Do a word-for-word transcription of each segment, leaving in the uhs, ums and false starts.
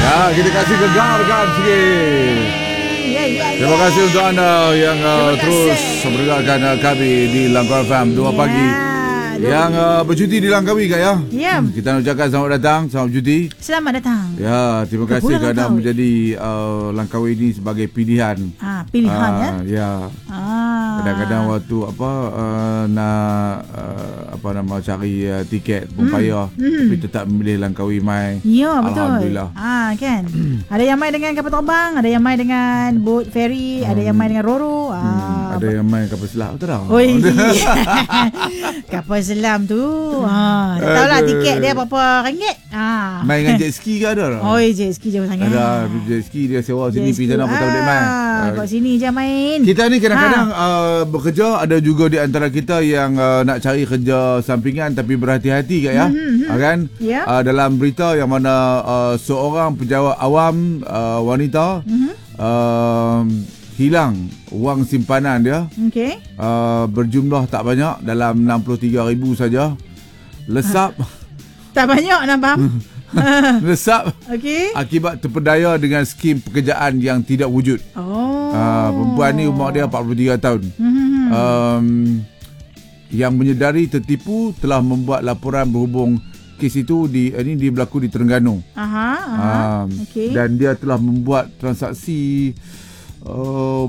Ya, kita kasih gegarkan sikit. Ya, ya, ya. Terima kasih untuk anda yang uh, Terima terus kasih. mendengarkan uh, kami di Langkawi F M dua pagi. dua Yang uh, bercuti di Langkawi, Kak, ya. Ya. Kita nak ucapkan selamat datang, selamat bercuti. Selamat datang. Ya, terima Ke kasih Pulau kerana Langkawi. menjadi uh, Langkawi ini sebagai pilihan. Ah, pilihan ya. Ah, ya. Ah. Kadang-kadang waktu apa uh, nak uh, apa nama cari uh, tiket pun payah, Hmm. tapi tetap memilih Langkawi mai. Ya, betul. Alhamdulillah. Ah, kan. Ada yang main dengan kapal terbang, ada yang main dengan boat ferry, ada yang main dengan roro. Ah. Hmm, ada yang main kapal selam, betul tak? Oi. Kapal selam tu. Ha, tak tahulah Aduh. tiket dia berapa ringgit. Ha. Main dengan jet ski ke ada? Oi, jet ski jauh sangat. Ada jet ski dia sewa sini Jet pergi ski. sana pun tak boleh main. Ah, kat sini je main. Kita ni kadang-kadang Ha. uh, bekerja, ada juga di antara kita yang uh, nak cari kerja sampingan tapi berhati-hati, Kak, ya. Mhm, mhm. Uh, kan? Ya. Uh, dalam berita yang mana uh, seorang pejabat awam uh, wanita Mhm. uh, hilang wang simpanan dia Okey. uh, berjumlah tak banyak, dalam enam puluh tiga ribu saja. Lesap Tak banyak nak faham. lesap Okey. akibat terpedaya dengan skim pekerjaan yang tidak wujud. Oh. Uh, perempuan ni umur dia empat puluh tiga tahun. Mhm. Um, yang menyedari tertipu telah membuat laporan berhubung kes itu di ini dia berlaku di Terengganu. Aha, aha. Um, Okey. Dan dia telah membuat transaksi uh,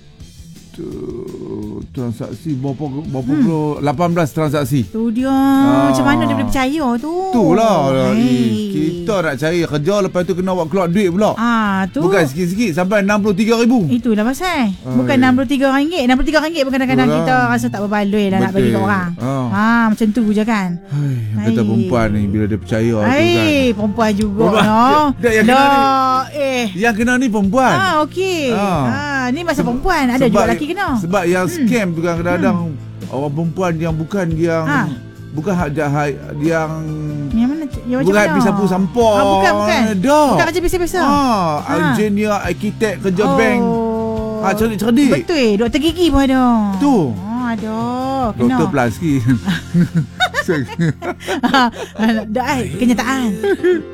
tu- transaksi berapa berapa Hmm. kilo lapan belas transaksi. Tu dia. Ah. Macam mana dia boleh percaya tu? Itulah Hey. kita nak cari kerja, lepas tu kena buat keluar duit pula. Ah, tu. Bukan sikit-sikit sampai enam puluh tiga ribu. Itulah pasal. Bukan Ai. enam puluh tiga ringgit. enam puluh tiga ringgit pun kadang-kadang Itulah. kita rasa tak berbaloi lah nak bagi kat Betul. orang. Ah. Ha, macam tu je kan. Hai, yang kata Hai. perempuan ni bila dia percaya tu kan. Hai, perempuan juga Perempuan. no. Dah, yang kena Dah, eh. Yang kena ni perempuan. Ah, okey. Ah. Ah, ni masa perempuan, ada juga lelaki kena. Sebab yang scam tu kan kadang-kadang orang perempuan yang bukan yang Ah. bukan hak jahat yang Yang mana? Yang macam bukan mana? sapu sampah. Ah, bukan, bukan. Dah. Bukan kerja biasa-biasa. Ah, Ah. engineer, arkitek, kerja Oh. bank. Ah, cerdik-cerdik. Betul eh, doktor gigi pun ada. Tu. Oh, ada. Kena. Doktor Plaski. Dah, eh, kenyataan.